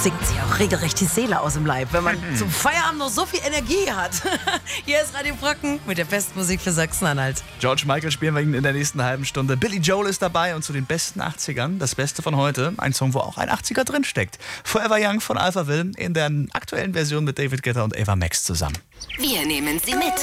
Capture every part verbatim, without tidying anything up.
singt sich auch regelrecht die Seele aus dem Leib, wenn man zum Feierabend noch so viel Energie hat. Hier ist Radio Brocken mit der besten Musik für Sachsen-Anhalt. George Michael spielen wir Ihnen in der nächsten halben Stunde. Billy Joel ist dabei und zu den besten achtzigern, das Beste von heute, ein Song, wo auch ein achtziger drinsteckt. Forever Young von Alphaville in der aktuellen Version mit David Guetta und Ava Max zusammen. Wir nehmen Sie mit.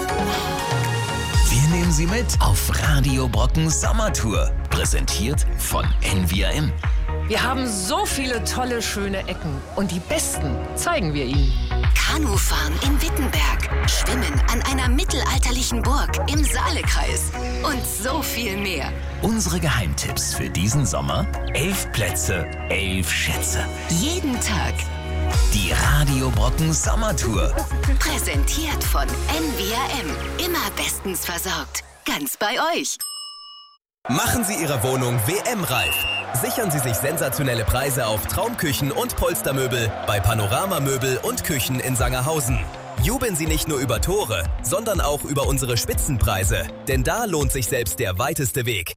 Wir nehmen Sie mit auf Radio Brocken Sommertour. Präsentiert von N V R M. Wir haben so viele tolle, schöne Ecken. Und die besten zeigen wir Ihnen. Kanufahren in Wittenberg. Schwimmen an einer mittelalterlichen Burg im Saalekreis. Und so viel mehr. Unsere Geheimtipps für diesen Sommer: elf Plätze, elf Schätze. Jeden Tag. Die Radio Brocken Sommertour. Präsentiert von N V R M. Immer bestens versorgt. Ganz bei euch. Machen Sie Ihre Wohnung W M-reif. Sichern Sie sich sensationelle Preise auf Traumküchen und Polstermöbel bei Panorama Möbel und Küchen in Sangerhausen. Jubeln Sie nicht nur über Tore, sondern auch über unsere Spitzenpreise. Denn da lohnt sich selbst der weiteste Weg.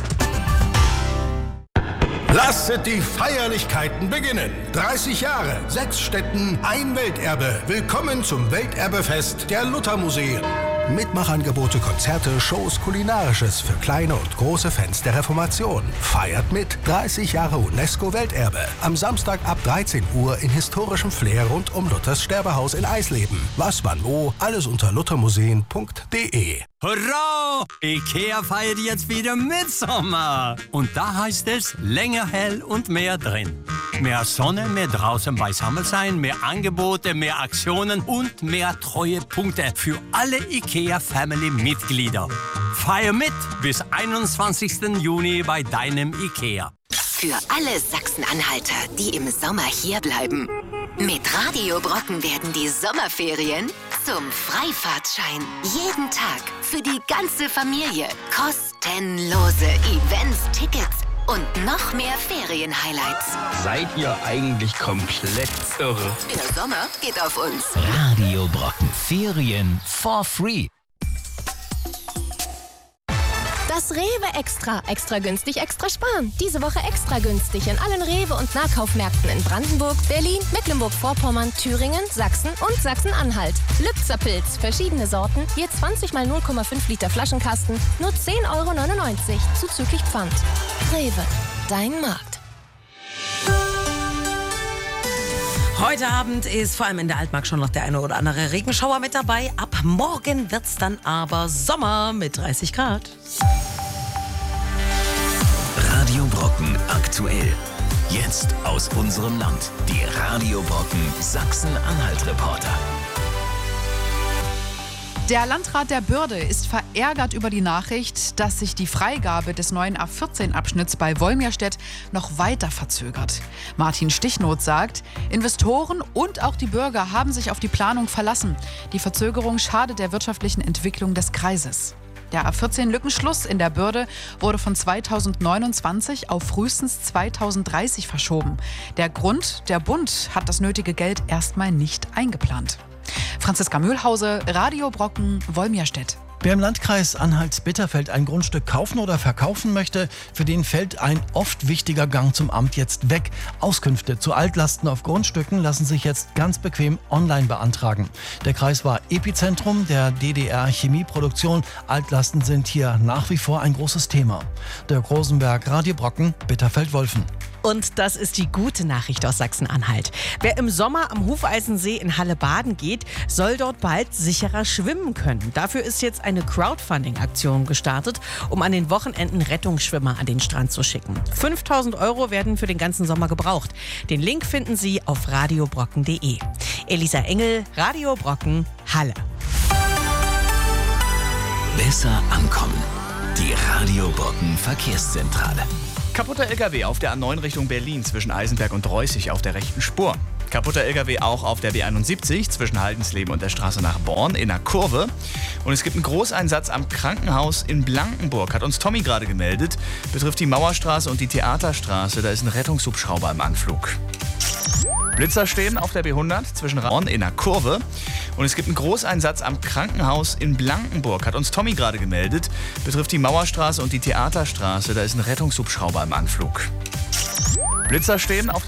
Lasset die Feierlichkeiten beginnen. dreißig Jahre, sechs Städten, ein Welterbe. Willkommen zum Welterbefest der Luthermuseen. Mitmachangebote, Konzerte, Shows, Kulinarisches für kleine und große Fans der Reformation. Feiert mit. dreißig Jahre UNESCO-Welterbe. Am Samstag ab dreizehn Uhr in historischem Flair rund um Luthers Sterbehaus in Eisleben. Was, wann, wo, alles unter luthermuseen punkt de. Hurra! IKEA feiert jetzt wieder Mitsommer. Und da heißt es länger hell und mehr drin. Mehr Sonne, mehr draußen beisammen sein, mehr Angebote, mehr Aktionen und mehr Treuepunkte für alle IKEA-Family-Mitglieder. Feier mit bis einundzwanzigsten Juni bei deinem IKEA. Für alle Sachsen-Anhalter, die im Sommer hierbleiben. Mit Radio Brocken werden die Sommerferien zum Freifahrtschein. Jeden Tag für die ganze Familie. Kostenlose Events, Tickets und noch mehr Ferien-Highlights. Seid ihr eigentlich komplett irre? Der Sommer geht auf uns. Radio Brocken Ferien for free. Das Rewe Extra. Extra günstig, extra sparen. Diese Woche extra günstig in allen Rewe- und Nahkaufmärkten in Brandenburg, Berlin, Mecklenburg-Vorpommern, Thüringen, Sachsen und Sachsen-Anhalt. Lübzer-Pilz, verschiedene Sorten, je zwanzig mal null Komma fünf Liter Flaschenkasten, nur zehn Euro neunundneunzig, zuzüglich Pfand. Rewe, dein Markt. Heute Abend ist vor allem in der Altmark schon noch der eine oder andere Regenschauer mit dabei. Ab morgen wird's dann aber Sommer mit dreißig Grad. Radio Brocken aktuell. Jetzt aus unserem Land. Die Radio Brocken Sachsen-Anhalt-Reporter. Der Landrat der Bürde ist verärgert über die Nachricht, dass sich die Freigabe des neuen A vierzehn Abschnitts bei Wolmirstedt noch weiter verzögert. Martin Stichnoth sagt, Investoren und auch die Bürger haben sich auf die Planung verlassen. Die Verzögerung schadet der wirtschaftlichen Entwicklung des Kreises. Der A vierzehn Lückenschluss in der Bürde wurde von zweitausendneunundzwanzig auf frühestens zweitausenddreißig verschoben. Der Grund, der Bund hat das nötige Geld erstmal nicht eingeplant. Franziska Mühlhause, Radio Brocken, Wolmirstedt. Wer im Landkreis Anhalt-Bitterfeld ein Grundstück kaufen oder verkaufen möchte, für den fällt ein oft wichtiger Gang zum Amt jetzt weg. Auskünfte zu Altlasten auf Grundstücken lassen sich jetzt ganz bequem online beantragen. Der Kreis war Epizentrum der D D R-Chemieproduktion. Altlasten sind hier nach wie vor ein großes Thema. Dirk Rosenberg, Radio Brocken, Bitterfeld-Wolfen. Und das ist die gute Nachricht aus Sachsen-Anhalt. Wer im Sommer am Hufeisensee in Halle baden geht, soll dort bald sicherer schwimmen können. Dafür ist jetzt eine Crowdfunding-Aktion gestartet, um an den Wochenenden Rettungsschwimmer an den Strand zu schicken. fünftausend Euro werden für den ganzen Sommer gebraucht. Den Link finden Sie auf radiobrocken punkt de. Elisa Engel, Radio Brocken, Halle. Besser ankommen. Die Radio Brocken Verkehrszentrale. Kaputter L K W auf der A neun Richtung Berlin zwischen Eisenberg und Reußig auf der rechten Spur. Kaputter L K W auch auf der B einundsiebzig zwischen Haldensleben und der Straße nach Born in der Kurve. Und es gibt einen Großeinsatz am Krankenhaus in Blankenburg, hat uns Tommy gerade gemeldet. Betrifft die Mauerstraße und die Theaterstraße, da ist ein Rettungshubschrauber im Anflug. Blitzer stehen auf der B hundert zwischen Born in der Kurve. Und es gibt einen Großeinsatz am Krankenhaus in Blankenburg, hat uns Tommy gerade gemeldet. Betrifft die Mauerstraße und die Theaterstraße, da ist ein Rettungshubschrauber im Anflug. Blitzer stehen auf der